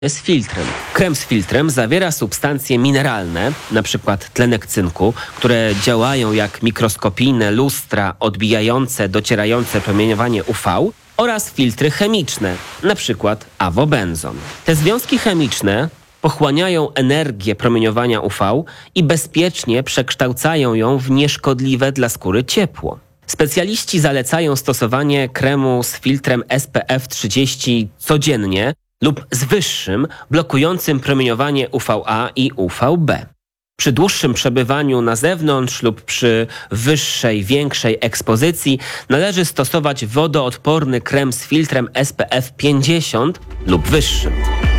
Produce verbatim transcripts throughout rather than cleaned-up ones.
z filtrem. Krem z filtrem zawiera substancje mineralne, np. tlenek cynku, które działają jak mikroskopijne lustra odbijające docierające promieniowanie U V oraz filtry chemiczne, np. awobenzon. Te związki chemiczne pochłaniają energię promieniowania U V i bezpiecznie przekształcają ją w nieszkodliwe dla skóry ciepło. Specjaliści zalecają stosowanie kremu z filtrem S P F trzydzieści codziennie lub z wyższym, blokującym promieniowanie U V A i U V B. Przy dłuższym przebywaniu na zewnątrz lub przy wyższej, większej ekspozycji należy stosować wodoodporny krem z filtrem S P F pięćdziesiąt lub wyższym.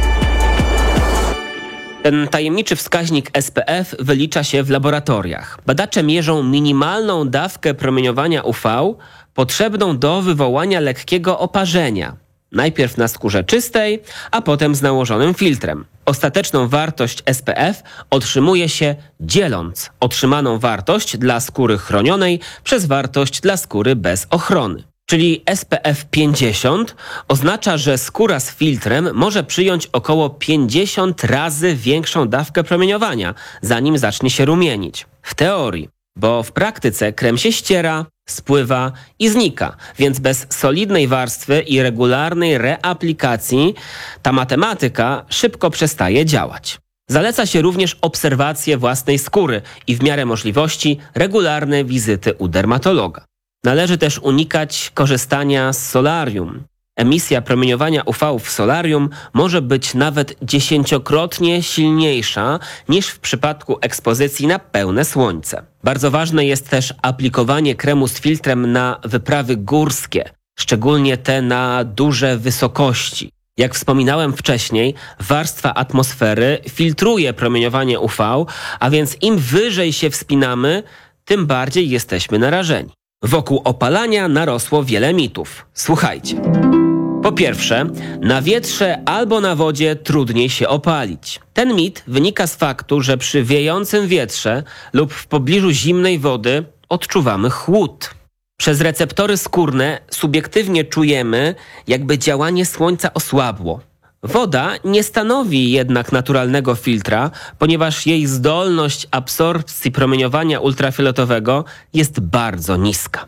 Ten tajemniczy wskaźnik S P F wylicza się w laboratoriach. Badacze mierzą minimalną dawkę promieniowania U V potrzebną do wywołania lekkiego oparzenia. Najpierw na skórze czystej, a potem z nałożonym filtrem. Ostateczną wartość S P F otrzymuje się dzieląc otrzymaną wartość dla skóry chronionej przez wartość dla skóry bez ochrony. Czyli S P F pięćdziesiąt oznacza, że skóra z filtrem może przyjąć około pięćdziesiąt razy większą dawkę promieniowania, zanim zacznie się rumienić. W teorii, bo w praktyce krem się ściera, spływa i znika, więc bez solidnej warstwy i regularnej reaplikacji ta matematyka szybko przestaje działać. Zaleca się również obserwację własnej skóry i w miarę możliwości regularne wizyty u dermatologa. Należy też unikać korzystania z solarium. Emisja promieniowania U V w solarium może być nawet dziesięciokrotnie silniejsza niż w przypadku ekspozycji na pełne słońce. Bardzo ważne jest też aplikowanie kremu z filtrem na wyprawy górskie, szczególnie te na duże wysokości. Jak wspominałem wcześniej, warstwa atmosfery filtruje promieniowanie U V, a więc im wyżej się wspinamy, tym bardziej jesteśmy narażeni. Wokół opalania narosło wiele mitów. Słuchajcie. Po pierwsze, na wietrze albo na wodzie trudniej się opalić. Ten mit wynika z faktu, że przy wiejącym wietrze lub w pobliżu zimnej wody odczuwamy chłód. Przez receptory skórne subiektywnie czujemy, jakby działanie słońca osłabło. Woda nie stanowi jednak naturalnego filtra, ponieważ jej zdolność absorpcji promieniowania ultrafioletowego jest bardzo niska.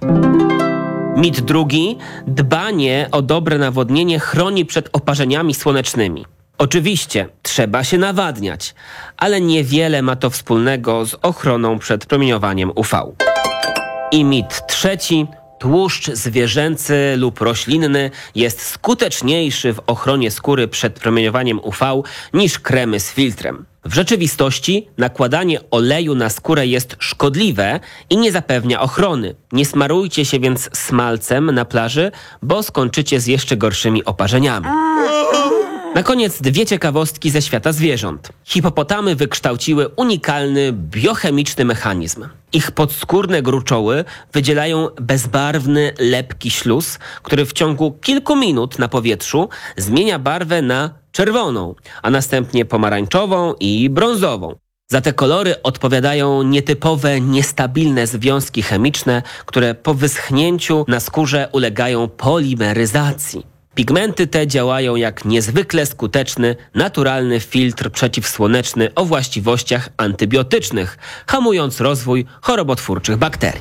Mit drugi. Dbanie o dobre nawodnienie chroni przed oparzeniami słonecznymi. Oczywiście trzeba się nawadniać, ale niewiele ma to wspólnego z ochroną przed promieniowaniem U V. I mit trzeci. Tłuszcz zwierzęcy lub roślinny jest skuteczniejszy w ochronie skóry przed promieniowaniem U V niż kremy z filtrem. W rzeczywistości nakładanie oleju na skórę jest szkodliwe i nie zapewnia ochrony. Nie smarujcie się więc smalcem na plaży, bo skończycie z jeszcze gorszymi oparzeniami. Na koniec dwie ciekawostki ze świata zwierząt. Hipopotamy wykształciły unikalny biochemiczny mechanizm. Ich podskórne gruczoły wydzielają bezbarwny, lepki śluz, który w ciągu kilku minut na powietrzu zmienia barwę na czerwoną, a następnie pomarańczową i brązową. Za te kolory odpowiadają nietypowe, niestabilne związki chemiczne, które po wyschnięciu na skórze ulegają polimeryzacji. Pigmenty te działają jak niezwykle skuteczny, naturalny filtr przeciwsłoneczny o właściwościach antybiotycznych, hamując rozwój chorobotwórczych bakterii.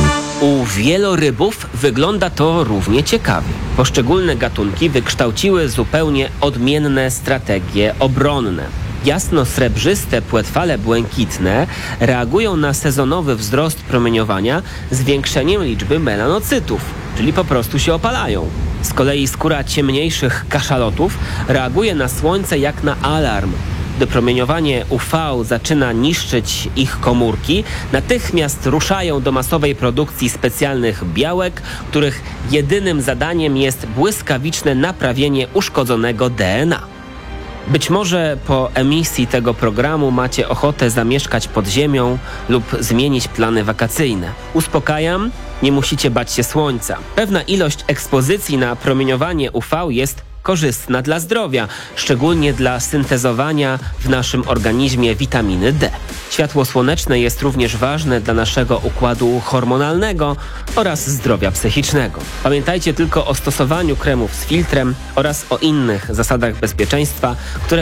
U wielorybów wygląda to równie ciekawie. Poszczególne gatunki wykształciły zupełnie odmienne strategie obronne. Jasno-srebrzyste płetwale błękitne reagują na sezonowy wzrost promieniowania zwiększeniem liczby melanocytów, czyli po prostu się opalają. Z kolei skóra ciemniejszych kaszalotów reaguje na słońce jak na alarm. Gdy promieniowanie U V zaczyna niszczyć ich komórki, natychmiast ruszają do masowej produkcji specjalnych białek, których jedynym zadaniem jest błyskawiczne naprawienie uszkodzonego D N A. Być może po emisji tego programu macie ochotę zamieszkać pod ziemią lub zmienić plany wakacyjne. Uspokajam, nie musicie bać się słońca. Pewna ilość ekspozycji na promieniowanie U V jest korzystna dla zdrowia, szczególnie dla syntezowania w naszym organizmie witaminy D. Światło słoneczne jest również ważne dla naszego układu hormonalnego oraz zdrowia psychicznego. Pamiętajcie tylko o stosowaniu kremów z filtrem oraz o innych zasadach bezpieczeństwa, które